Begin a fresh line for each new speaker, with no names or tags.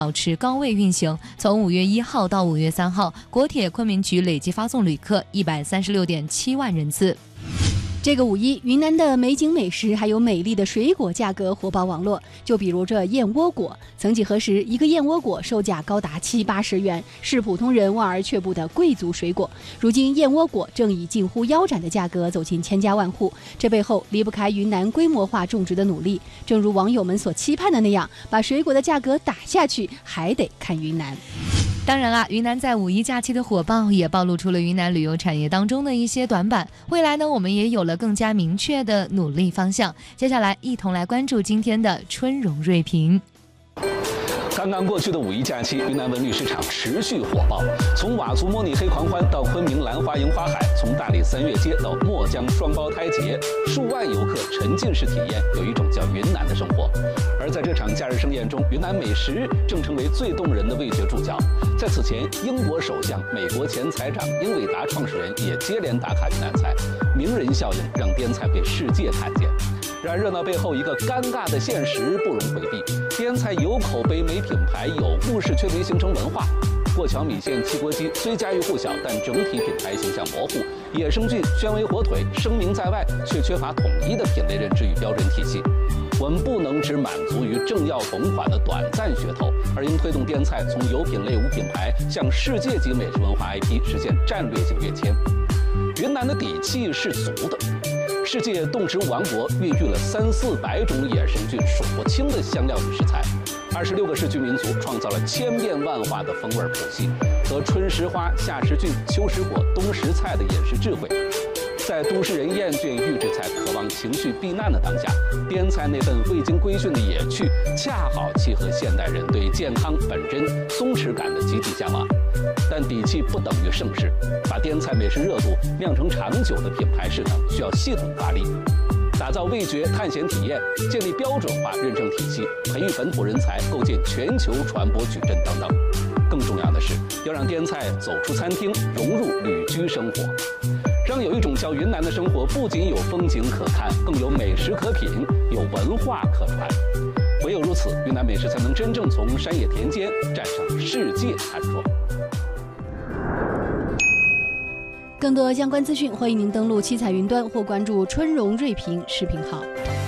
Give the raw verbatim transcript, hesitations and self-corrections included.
保持高位运行。从五月一号到五月三号，国铁昆明局累计发送旅客一百三十六点七万人次。
这个五一，云南的美景美食还有美丽的水果价格火爆网络。就比如这燕窝果，曾几何时，一个燕窝果售价高达七八十元，是普通人望而却步的贵族水果。如今，燕窝果正以近乎腰斩的价格走进千家万户，这背后离不开云南规模化种植的努力。正如网友们所期盼的那样，把水果的价格打下去，还得看云南。
当然啦，云南在五一假期的火爆也暴露出了云南旅游产业当中的一些短板。未来呢，我们也有了更加明确的努力方向。接下来，一同来关注今天的春荣瑞评。
刚刚过去的五一假期，云南文旅市场持续火爆。从佤族摸你黑狂欢到昆明兰花迎花海，从大理三月街到墨江双胞胎节，数万游客沉浸式体验有一种叫云南的生活。而在这场假日盛宴中，云南美食正成为最动人的味觉注脚。在此前，英国首相、美国前财长、英伟达创始人也接连打卡云南菜，名人效应让滇菜被世界看见。然而热闹背后一个尴尬的现实不容回避，滇菜有口碑没品牌，有故事却没形成文化。过桥米线、汽锅鸡虽家喻户晓，但整体品牌形象模糊。野生菌、宣威火腿声名在外，却缺乏统一的品类认知与标准体系。我们不能只满足于政要同款的短暂噱头，而应推动滇菜从有品类无品牌向世界级美食文化 I P 实现战略性跃迁。云南的底气是足的。世界动植物王国孕育了三四百种野生菌，数不清的香料与食材。二十六个世居民族创造了千变万化的风味谱系和春时花、夏时菌、秋时果、冬时菜的饮食智慧。在都市人厌倦预制菜、渴望情绪避难的当下，滇菜那份未经规训的野趣，恰好契合现代人对健康、本真、松弛感的集体向往。但底气不等于盛世，把滇菜美食热度酿成长久的品牌势能，需要系统发力，打造味觉探险体验，建立标准化认证体系，培育本土人才，构建全球传播矩阵等等。更重要的是，要让滇菜走出餐厅，融入旅居生活。让有一种叫云南的生活，不仅有风景可看，更有美食可品，有文化可传。唯有如此，云南美食才能真正从山野田间站上世界餐桌。
更多相关资讯，欢迎您登录七彩云端或关注春荣瑞评视频号。